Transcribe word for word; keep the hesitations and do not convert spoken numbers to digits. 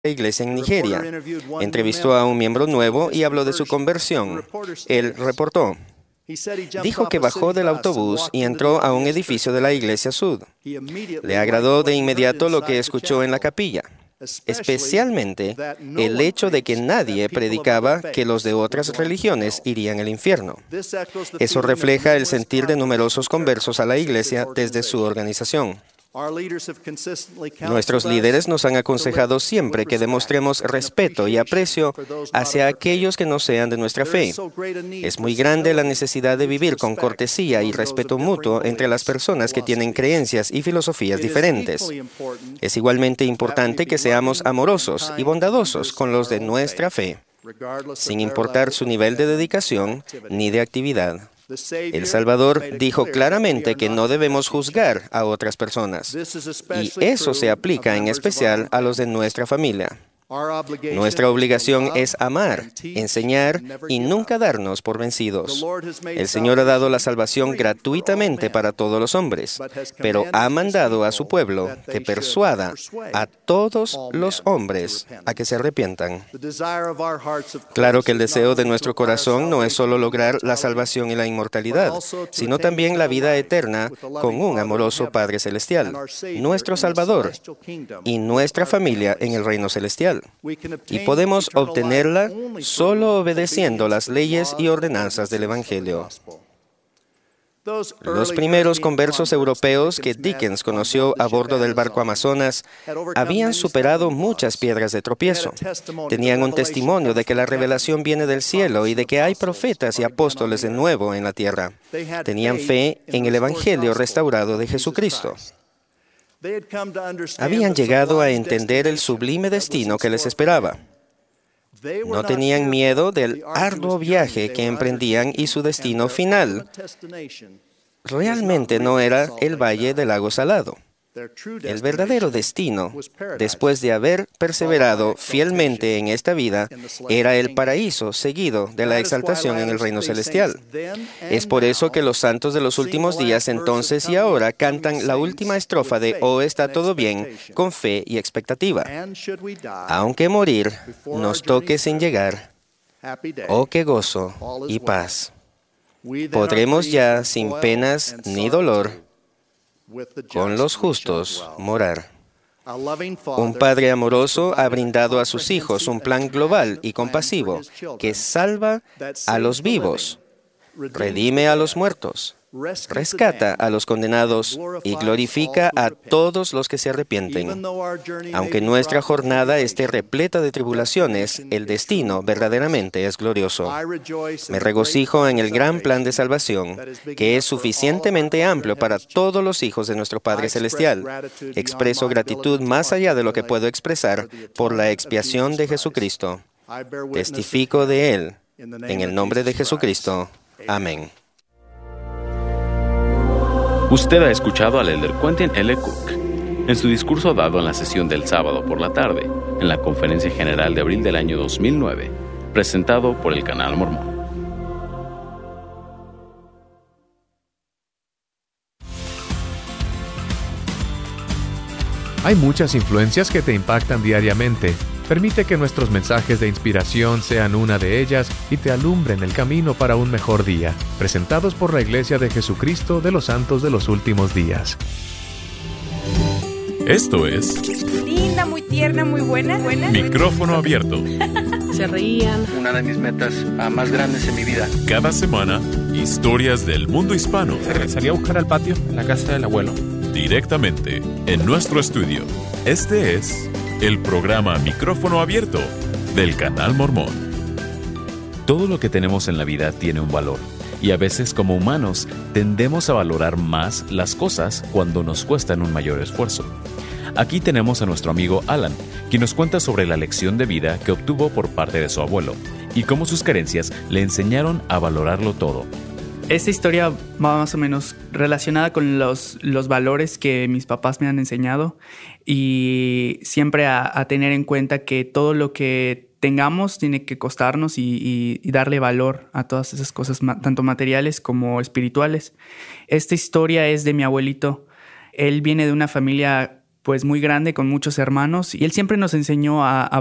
iglesia en Nigeria. Entrevistó a un miembro nuevo y habló de su conversión. Él reportó: dijo que bajó del autobús y entró a un edificio de la iglesia Sud. Le agradó de inmediato lo que escuchó en la capilla, especialmente el hecho de que nadie predicaba que los de otras religiones irían al infierno. Eso refleja el sentir de numerosos conversos a la iglesia desde su organización. Nuestros líderes nos han aconsejado siempre que demostremos respeto y aprecio hacia aquellos que no sean de nuestra fe. Es muy grande la necesidad de vivir con cortesía y respeto mutuo entre las personas que tienen creencias y filosofías diferentes. Es igualmente importante que seamos amorosos y bondadosos con los de nuestra fe, sin importar su nivel de dedicación ni de actividad. El Salvador dijo claramente que no debemos juzgar a otras personas, y eso se aplica en especial a los de nuestra familia. Nuestra obligación es amar, enseñar y nunca darnos por vencidos. El Señor ha dado la salvación gratuitamente para todos los hombres, pero ha mandado a su pueblo que persuada a todos los hombres a que se arrepientan. Claro que el deseo de nuestro corazón no es solo lograr la salvación y la inmortalidad, sino también la vida eterna con un amoroso Padre Celestial, nuestro Salvador, y nuestra familia en el reino celestial. Y podemos obtenerla solo obedeciendo las leyes y ordenanzas del Evangelio. Los primeros conversos europeos que Dickens conoció a bordo del barco Amazonas habían superado muchas piedras de tropiezo. Tenían un testimonio de que la revelación viene del cielo y de que hay profetas y apóstoles de nuevo en la tierra. Tenían fe en el Evangelio restaurado de Jesucristo. Habían llegado a entender el sublime destino que les esperaba. No tenían miedo del arduo viaje que emprendían y su destino final realmente no era el Valle del Lago Salado. El verdadero destino, después de haber perseverado fielmente en esta vida, era el paraíso seguido de la exaltación en el reino celestial. Es por eso que los santos de los últimos días, entonces y ahora, cantan la última estrofa de «Oh, está todo bien», con fe y expectativa. Aunque morir nos toque sin llegar, oh, qué gozo y paz. Podremos ya, sin penas ni dolor, con los justos morar. Un Padre amoroso ha brindado a sus hijos un plan global y compasivo que salva a los vivos, redime a los muertos, rescata a los condenados y glorifica a todos los que se arrepienten. Aunque nuestra jornada esté repleta de tribulaciones, el destino verdaderamente es glorioso. Me regocijo en el gran plan de salvación, que es suficientemente amplio para todos los hijos de nuestro Padre Celestial. Expreso gratitud más allá de lo que puedo expresar por la expiación de Jesucristo. Testifico de Él. En el nombre de Jesucristo. Amén. Usted ha escuchado al elder Quentin L. Cook en su discurso dado en la sesión del sábado por la tarde, en la Conferencia General de abril del año dos mil nueve, presentado por el Canal Mormón. Hay muchas influencias que te impactan diariamente. Permite que nuestros mensajes de inspiración sean una de ellas y te alumbren el camino para un mejor día. Presentados por la Iglesia de Jesucristo de los Santos de los Últimos Días. Esto es... linda, muy tierna, muy buena. buena Micrófono abierto. Se reían. Una de mis metas uh, más grandes en mi vida. Cada semana, historias del mundo hispano. Se regresaría a buscar al patio en la casa del abuelo. Directamente en nuestro estudio. Este es... el programa Micrófono Abierto del Canal Mormón. Todo lo que tenemos en la vida tiene un valor, y a veces como humanos tendemos a valorar más las cosas cuando nos cuestan un mayor esfuerzo. Aquí tenemos a nuestro amigo Alan, quien nos cuenta sobre la lección de vida que obtuvo por parte de su abuelo, y cómo sus carencias le enseñaron a valorarlo todo. Esta historia va más o menos relacionada con los, los valores que mis papás me han enseñado y siempre a, a tener en cuenta que todo lo que tengamos tiene que costarnos y, y, y darle valor a todas esas cosas, tanto materiales como espirituales. Esta historia es de mi abuelito. Él viene de una familia pues muy grande con muchos hermanos y él siempre nos enseñó a, a